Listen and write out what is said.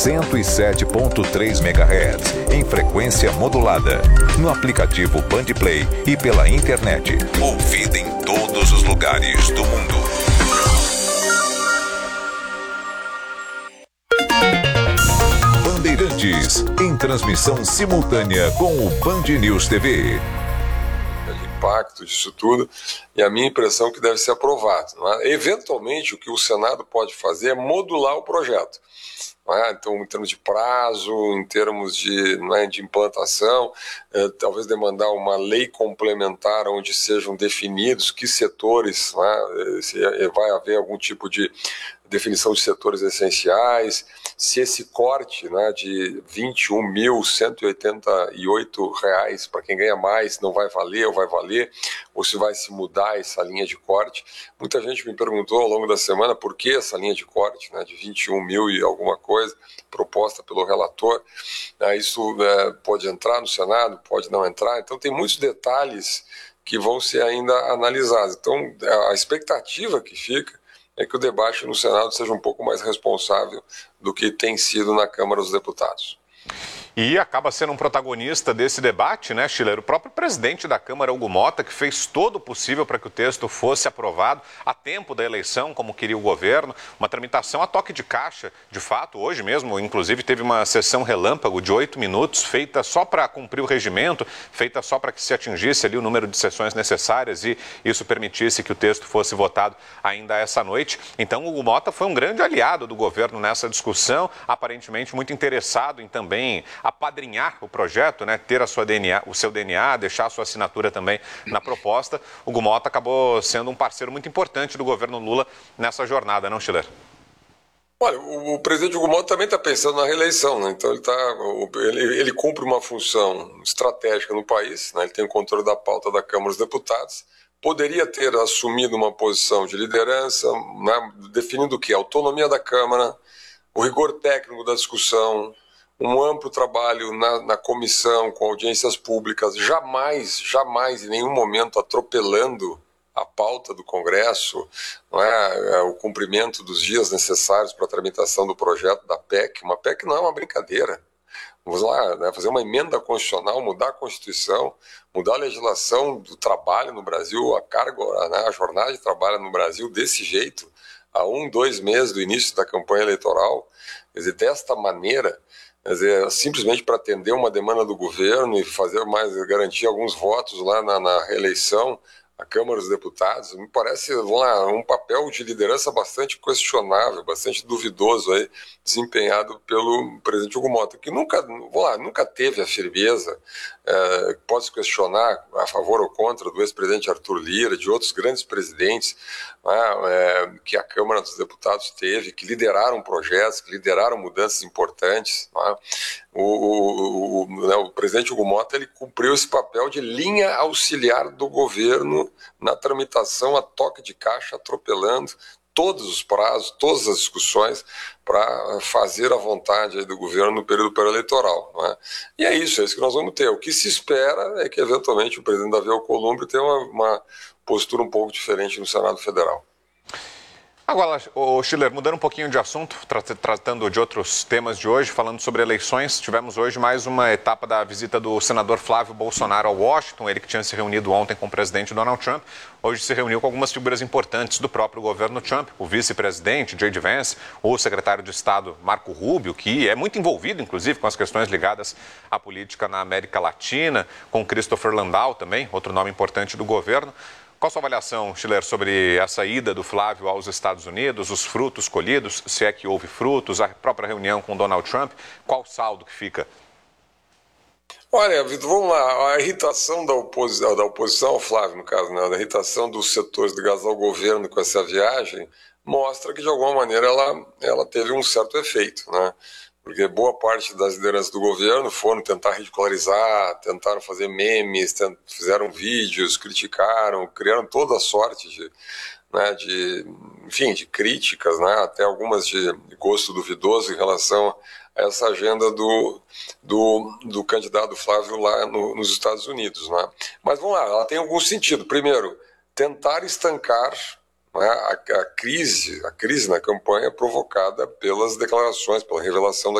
107.3 MHz, em frequência modulada. No aplicativo Bandplay e pela internet. Ouvida em todos os lugares do mundo. Bandeirantes, em transmissão simultânea com o Band News TV. Impacto disso tudo, e a minha impressão é que deve ser aprovado. Não é? Eventualmente, o que o Senado pode fazer é modular o projeto. Não é? Então, em termos de prazo, em termos de, não é, de implantação, talvez demandar uma lei complementar onde sejam definidos que setores, não é, se vai haver algum tipo de definição de setores essenciais, se esse corte, né, de R$ 21.188 para quem ganha mais não vai valer ou se vai se mudar essa linha de corte. Muita gente me perguntou ao longo da semana por que essa linha de corte, né, de 21 mil e alguma coisa, proposta pelo relator. Isso pode entrar no Senado, pode não entrar, então tem muitos detalhes que vão ser ainda analisados. Então a expectativa que fica é que o debate no Senado seja um pouco mais responsável do que tem sido na Câmara dos Deputados. E acaba sendo um protagonista desse debate, né, Schiller? O próprio presidente da Câmara, Hugo Motta, que fez todo o possível para que o texto fosse aprovado a tempo da eleição, como queria o governo. Uma tramitação a toque de caixa, de fato, hoje mesmo, inclusive, teve uma sessão relâmpago de 8 minutos, feita só para cumprir o regimento, feita só para que se atingisse ali o número de sessões necessárias e isso permitisse que o texto fosse votado ainda essa noite. Então, Hugo Motta foi um grande aliado do governo nessa discussão, aparentemente muito interessado em também apadrinhar o projeto, né, ter o seu DNA, deixar a sua assinatura também na proposta. Hugo Motta acabou sendo um parceiro muito importante do governo Lula nessa jornada, não, Schiller? Olha, o presidente Hugo Motta também está pensando na reeleição, né? Então ele cumpre uma função estratégica no país, né? Ele tem o controle da pauta da Câmara dos Deputados, poderia ter assumido uma posição de liderança, né, definindo o quê? A autonomia da Câmara, o rigor técnico da discussão, um amplo trabalho na comissão, com audiências públicas, jamais em nenhum momento atropelando a pauta do Congresso, não é, o cumprimento dos dias necessários para a tramitação do projeto da PEC. Uma PEC não é uma brincadeira. Vamos lá, né, fazer uma emenda constitucional, mudar a Constituição, mudar a legislação do trabalho no Brasil, a carga, né, a jornada de trabalho no Brasil desse jeito, a 2 meses do início da campanha eleitoral, quer dizer, desta maneira. Quer dizer, simplesmente para atender uma demanda do governo e garantir alguns votos lá na reeleição à Câmara dos Deputados, me parece um papel de liderança bastante questionável, bastante duvidoso aí, desempenhado pelo presidente Hugo Motta, que nunca teve a firmeza, pode se questionar a favor ou contra do ex-presidente Arthur Lira, de outros grandes presidentes, que a Câmara dos Deputados teve, que lideraram projetos, que lideraram mudanças importantes. O presidente Hugo Motta, ele cumpriu esse papel de linha auxiliar do governo na tramitação a toque de caixa, atropelando todos os prazos, todas as discussões para fazer a vontade aí do governo no período pré-eleitoral. Não é? E é isso que nós vamos ter. O que se espera é que, eventualmente, o presidente Davi Alcolumbre tenha uma postura um pouco diferente no Senado Federal. Agora, Schiller, mudando um pouquinho de assunto, tratando de outros temas de hoje, falando sobre eleições, tivemos hoje mais uma etapa da visita do senador Flávio Bolsonaro a Washington, ele que tinha se reunido ontem com o presidente Donald Trump, hoje se reuniu com algumas figuras importantes do próprio governo Trump, o vice-presidente J.D. Vance, o secretário de Estado Marco Rubio, que é muito envolvido, inclusive, com as questões ligadas à política na América Latina, com Christopher Landau também, outro nome importante do governo. Qual a sua avaliação, Schiller, sobre essa ida do Flávio aos Estados Unidos, os frutos colhidos, se é que houve frutos, a própria reunião com Donald Trump? Qual o saldo que fica? Olha, Vitor, vamos lá. A irritação da oposição ao Flávio, no caso, né? A irritação dos setores ligados ao governo com essa viagem, mostra que, de alguma maneira, ela teve um certo efeito, né? Porque boa parte das lideranças do governo foram tentar ridicularizar, tentaram fazer memes, fizeram vídeos, criticaram, criaram toda a sorte de críticas, né, até algumas de gosto duvidoso em relação a essa agenda do candidato Flávio lá nos Estados Unidos. Né? Mas vamos lá, ela tem algum sentido. Primeiro, tentar estancar a crise na campanha provocada pelas declarações, pela revelação